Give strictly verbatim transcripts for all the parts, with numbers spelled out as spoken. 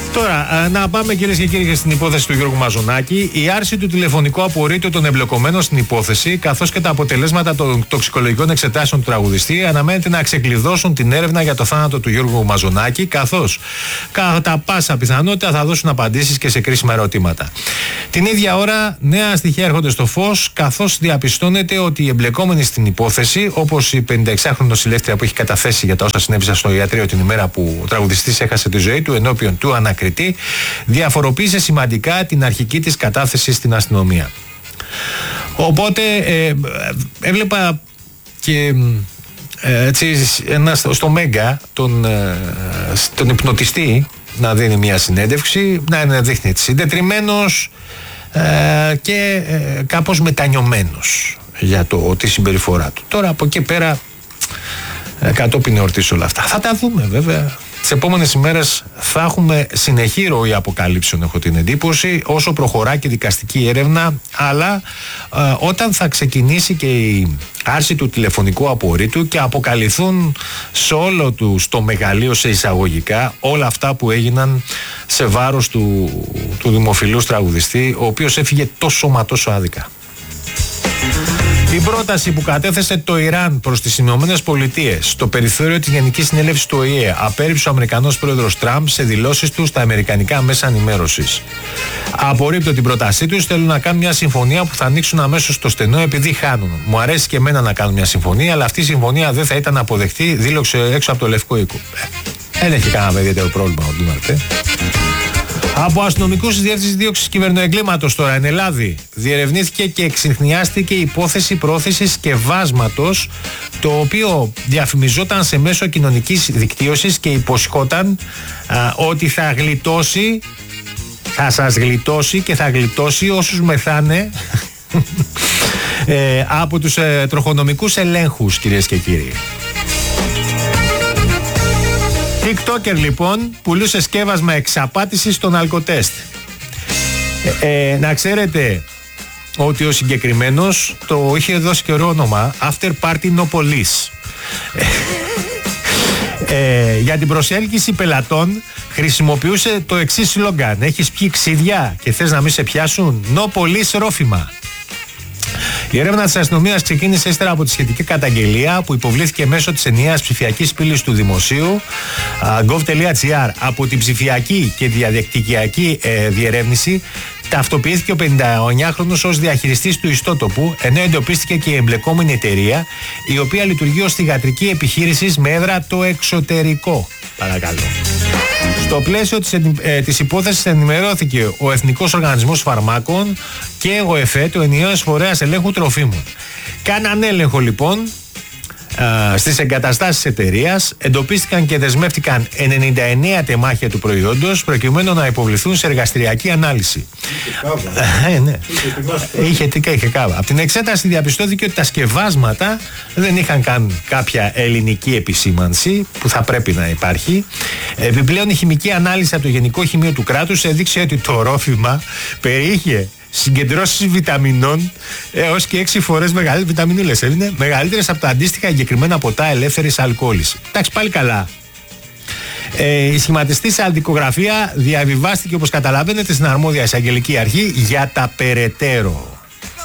Τώρα, να πάμε κυρίες και κύριοι στην υπόθεση του Γιώργου Μαζονάκη. Η άρση του τηλεφωνικού απορρίτου των εμπλεκομένων στην υπόθεση, καθώς και τα αποτελέσματα των τοξικολογικών εξετάσεων του τραγουδιστή, αναμένεται να ξεκλειδώσουν την έρευνα για το θάνατο του Γιώργου Μαζονάκη, καθώς κατά πάσα πιθανότητα θα δώσουν απαντήσεις και σε κρίσιμα ερωτήματα. Την ίδια ώρα, νέα στοιχεία έρχονται στο φως, καθώς διαπιστώνεται ότι οι εμπλεκόμενοι στην υπόθεση, όπως η πενηνταεξάχρονη νοσηλεύτρια που έχει καταθέσει για τα όσα συνέβησαν στο ιατρείο την ημέρα που ο τραγουδιστής έχασε τη ζωή του ενώπιον του ανακριτή, διαφοροποίησε σημαντικά την αρχική της κατάθεση στην αστυνομία. Οπότε ε, έβλεπα και ε, έτσι ένα, στο Μέγκα τον, ε, τον υπνοτιστή να δίνει μια συνέντευξη, να είναι δείχνει έτσι συντετριμμένος ε, και ε, κάπως μετανιωμένος για το, τη συμπεριφορά του. Τώρα από εκεί πέρα ε, κατόπιν εορτής όλα αυτά θα τα δούμε βέβαια. Τις επόμενες ημέρες θα έχουμε συνεχή ροή αποκαλύψεων, έχω την εντύπωση, όσο προχωρά και η δικαστική έρευνα, αλλά ε, όταν θα ξεκινήσει και η άρση του τηλεφωνικού απορρίτου και αποκαλυφθούν σε όλο του το μεγαλείο, σε εισαγωγικά, όλα αυτά που έγιναν σε βάρος του, του δημοφιλούς τραγουδιστή, ο οποίος έφυγε τόσο μα τόσο άδικα. Η πρόταση που κατέθεσε το Ιράν προς τις Ηνωμένες Πολιτείες στο περιθώριο της Γενικής Συνέλευσης του Ο Η Ε απέρριψε ο Αμερικανός πρόεδρος Τραμπ σε δηλώσεις του στα αμερικανικά μέσα ενημέρωσης. Απορρίπτω την πρότασή τους, θέλουν να κάνουν μια συμφωνία που θα ανοίξουν αμέσως το στενό επειδή χάνουν. Μου αρέσει και εμένα να κάνουν μια συμφωνία, αλλά αυτή η συμφωνία δεν θα ήταν αποδεκτή, δήλωσε έξω από το Λευκό Οίκο. Δεν έχει κανένα ιδιαίτερο πρόβλημα ο Ντόναλντ. Από αστυνομικούς της Διεύθυνσης Δίωξης Κυβερνοεγκλήματος τώρα εν Ελλάδη διερευνήθηκε και εξιχνιάστηκε η υπόθεση πρόθεσης σκευάσματος, το οποίο διαφημιζόταν σε μέσο κοινωνικής δικτύωσης και υποσχόταν α, ότι θα γλιτώσει, θα σας γλιτώσει και θα γλιτώσει όσους μεθάνε ε, από τους ε, τροχονομικούς ελέγχους, κυρίες και κύριοι. TikToker λοιπόν πουλούσε σκεύασμα εξαπάτησης στον αλκοτέστ. Ε, ε, να ξέρετε ότι ο συγκεκριμένος το είχε δώσει και όνομα After Party No Police. Ε, για την προσέλκυση πελατών χρησιμοποιούσε το εξής σλόγγαν: έχεις πιει ξύδια και θες να μην σε πιάσουν? No Police ρόφημα. Η έρευνα της αστυνομίας ξεκίνησε ύστερα από τη σχετική καταγγελία που υποβλήθηκε μέσω της ενιαίας ψηφιακής πύλης του Δημοσίου gov.gr. Από την ψηφιακή και διαδικτυακή ε, διερεύνηση ταυτοποιήθηκε ο πενηνταεννιάχρονος ως διαχειριστής του ιστότοπου, ενώ εντοπίστηκε και η εμπλεκόμενη εταιρεία, η οποία λειτουργεί ως θυγατρική επιχείρηση με έδρα το εξωτερικό. Παρακαλώ. Στο πλαίσιο της, ε, της υπόθεσης ενημερώθηκε ο Εθνικός Οργανισμός Φαρμάκων και ο ΕΦΕ, το ενιαίος φορέας ελέγχου τροφίμων. Κάναν έλεγχο λοιπόν α, στις εγκαταστάσεις της εταιρείας, εντοπίστηκαν και δεσμεύτηκαν ενενήντα εννέα τεμάχια του προϊόντος προκειμένου να υποβληθούν σε εργαστηριακή ανάλυση. Ε, ναι. Είχε τίκα, είχε κάβα. Από την εξέταση διαπιστώθηκε ότι τα σκευάσματα δεν είχαν καν κάποια ελληνική επισήμανση που θα πρέπει να υπάρχει. Επιπλέον η χημική ανάλυση από το Γενικό Χημείο του κράτους έδειξε ότι το ρόφημα περιείχε συγκεντρώσεις βιταμινών έως και έξι φορές μεγαλύτερες, βιταμινούλες είναι, μεγαλύτερες από τα αντίστοιχα εγκεκριμένα ποτά ελεύθερης αλκοόλης. Εντάξει, πάλι καλά. Ε, η σχηματιστή αντικογραφία διαβιβάστηκε, όπως καταλαβαίνετε, στην αρμόδια εισαγγελική αρχή για τα περαιτέρω.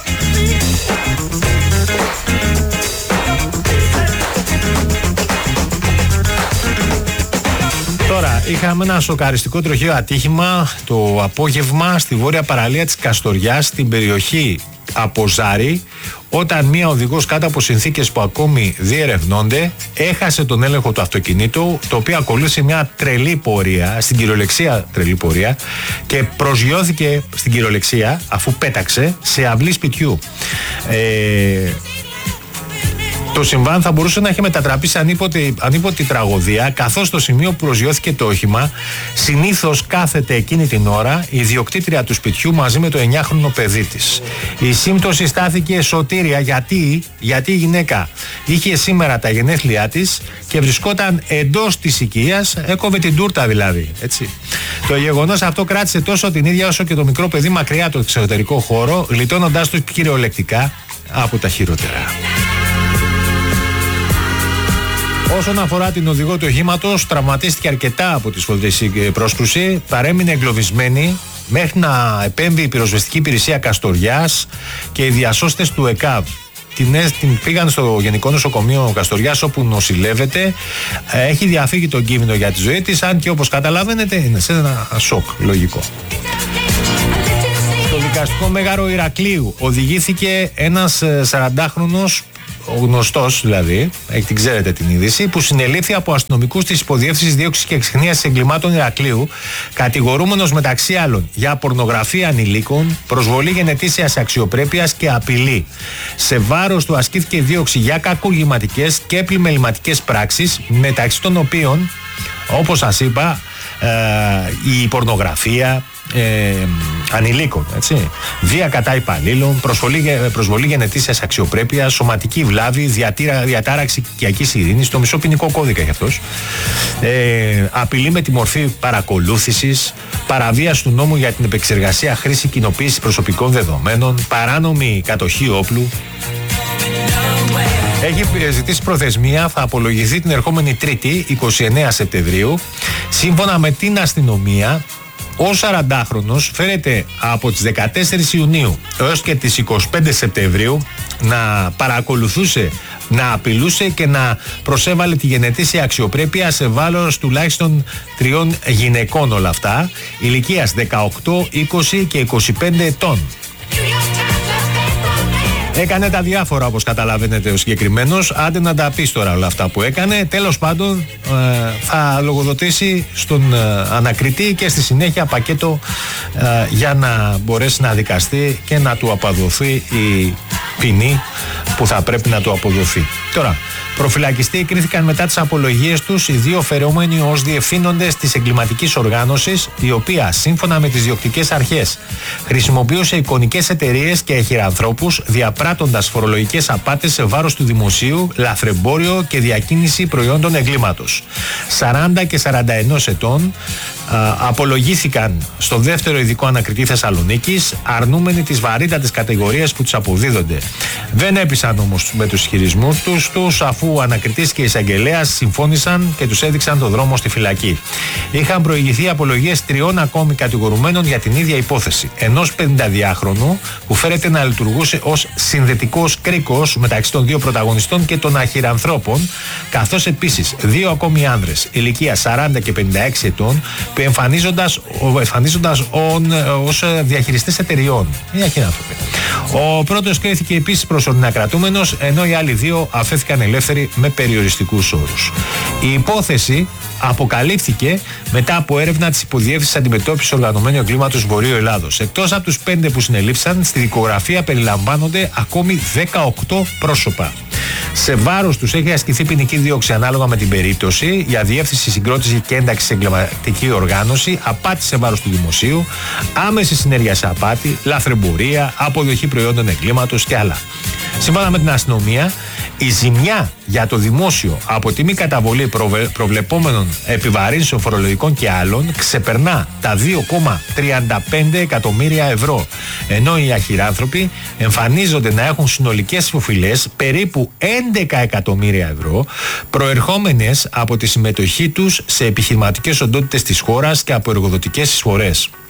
Τώρα, είχαμε ένα σοκαριστικό τροχαίο ατύχημα το απόγευμα στη βόρεια παραλία της Καστοριάς, στην περιοχή από Ζάρι, όταν μία οδηγός κάτω από συνθήκες που ακόμη διερευνώνται έχασε τον έλεγχο του αυτοκινήτου, το οποίο ακολούθησε μια τρελή πορεία, στην κυριολεξία τρελή πορεία, και προσγειώθηκε στην κυριολεξία αφού πέταξε σε αυλή σπιτιού. Ε, Το συμβάν θα μπορούσε να έχει μετατραπεί σε ανίποτη, ανίποτη τραγωδία, καθώς στο σημείο που προσγειώθηκε το όχημα συνήθως κάθεται εκείνη την ώρα η ιδιοκτήτρια του σπιτιού μαζί με το εννιάχρονο παιδί της. Η σύμπτωση στάθηκε σωτήρια γιατί, γιατί η γυναίκα είχε σήμερα τα γενέθλιά της και βρισκόταν εντός της οικίας, έκοβε την τούρτα δηλαδή. Έτσι. Το γεγονός αυτό κράτησε τόσο την ίδια όσο και το μικρό παιδί μακριά από το εξωτερικό χώρο, γλιτώνοντάς του κυριολεκτικά από τα χειρότερα. Όσον αφορά την οδηγό του οχήματος, τραυματίστηκε αρκετά από τη σφοδρή πρόσκρουση, παρέμεινε εγκλωβισμένη μέχρι να επέμβει η πυροσβεστική υπηρεσία Καστοριάς και οι διασώστες του ΕΚΑΒ. Την, την πήγαν στο Γενικό Νοσοκομείο Καστοριάς, όπου νοσηλεύεται. Έχει διαφύγει τον κίνδυνο για τη ζωή της, αν και όπως καταλαβαίνετε είναι σε ένα σοκ λογικό. Στο δικαστικό μέγαρο Ηρακλείου οδηγήθηκε ένας σαραντάχρονος, ο γνωστός δηλαδή, την ξέρετε την είδηση, που συνελήφθη από αστυνομικούς της Υποδιεύθυνσης Δίωξης και Εξυχνίασης Εγκλημάτων Ηρακλείου, κατηγορούμενος μεταξύ άλλων για πορνογραφία ανηλίκων, προσβολή γενετήσιας αξιοπρέπειας και απειλή. Σε βάρος του ασκήθηκε δίωξη για κακουργηματικές και πλημεληματικές πράξεις, μεταξύ των οποίων, όπως σας είπα, ε, η πορνογραφία Ε, ανηλίκων, έτσι. Βία κατά υπαλλήλων, προσβολή, προσβολή γενετήσιας αξιοπρέπειας, σωματική βλάβη, διατήρα, διατάραξη οικιακής ειρήνης, το μισό ποινικό κώδικα για αυτός. Ε, απειλή με τη μορφή παρακολούθησης, παραβίαση του νόμου για την επεξεργασία, χρήση, κοινοποίηση προσωπικών δεδομένων, παράνομη κατοχή όπλου. Έχει ζητήσει προθεσμία, θα απολογηθεί την ερχόμενη Τρίτη, εικοστή ενάτη Σεπτεμβρίου. Σύμφωνα με την αστυνομία, ο σαραντάχρονος φέρεται από τις δεκατέσσερις Ιουνίου έως και τις εικοστή πέμπτη Σεπτεμβρίου να παρακολουθούσε, να απειλούσε και να προσέβαλε τη γενετήσια αξιοπρέπεια σε βάρος τουλάχιστον τριών γυναικών, όλα αυτά, ηλικίας δεκαοκτώ, είκοσι και είκοσι πέντε ετών. Έκανε τα διάφορα, όπως καταλαβαίνετε, ο συγκεκριμένος. Άντε να τα πεις τώρα όλα αυτά που έκανε. Τέλος πάντων, ε, θα λογοδοτήσει στον ε, ανακριτή και στη συνέχεια πακέτο ε, για να μπορέσει να δικαστεί και να του αποδοθεί η ποινή που θα πρέπει να του αποδοθεί. Τώρα, προφυλακιστοί κρίθηκαν μετά τις απολογίες τους οι δύο φερόμενοι ως διευθύνοντες της εγκληματικής οργάνωσης, η οποία, σύμφωνα με τις διοκτικές αρχές, χρησιμοποιούσε εικονικές εταιρείες και εχειρανθρώπους, διαπράττοντας φορολογικές απάτες σε βάρος του δημοσίου, λαθρεμπόριο και διακίνηση προϊόντων εγκλήματος. σαράντα και σαράντα ένα ετών α, απολογήθηκαν στο δεύτερο ειδικό ανακριτή Θεσσαλονίκης, αρνούμενοι τις βαρύτατες κατηγορίες που τους αποδίδονται. Δεν έπεισαν όμως με τους ισχυρισμούς τους, τους αφού ο ανακριτής και η εισαγγελέας συμφώνησαν και τους έδειξαν το δρόμο στη φυλακή. Είχαν προηγηθεί απολογίες τριών ακόμη κατηγορουμένων για την ίδια υπόθεση. Ενός πενηνταδυάχρονου που φέρεται να λειτουργούσε ως συνδετικός κρίκος μεταξύ των δύο πρωταγωνιστών και των αχειρανθρώπων, καθώς επίσης δύο ακόμη άνδρες ηλικία σαράντα και πενήντα έξι ετών που εμφανίζοντας, εμφανίζοντας ως διαχειριστές εταιριών. Οι αχειράνθρωποι. Ο πρώτος κρίθηκε επίσης προσωρινά κρατούμενος, ενώ οι άλλοι δύο αφέθηκαν ελεύθεροι με περιοριστικούς όρους. Η υπόθεση αποκαλύφθηκε μετά από έρευνα της Υποδιεύθυνσης Αντιμετώπισης Οργανωμένου Εγκλήματος Βορείου Ελλάδος. Εκτός από τους πέντε που συνελήφθησαν, στη δικογραφία περιλαμβάνονται ακόμη δεκαοκτώ πρόσωπα. Σε βάρος τους έχει ασκηθεί ποινική δίωξη ανάλογα με την περίπτωση για διεύθυνση, συγκρότηση και ένταξη σε εγκληματική οργάνωση, απάτη σε βάρος του δημοσίου, άμεση συνέργεια σε απάτη, λαθρεμπορία, αποδοχή προϊόντων εγκλήματος και άλλα. Σύμφωνα με την αστυνομία, η ζημιά για το δημόσιο από τη μη καταβολή προβε... προβλεπόμενων επιβαρύνσεων φορολογικών και άλλων ξεπερνά τα δύο κόμμα τριάντα πέντε εκατομμύρια ευρώ, ενώ οι αχειράνθρωποι εμφανίζονται να έχουν συνολικές οφειλές περίπου έντεκα εκατομμύρια ευρώ, προερχόμενες από τη συμμετοχή τους σε επιχειρηματικές οντότητες της χώρας και από εργοδοτικές εισφορές.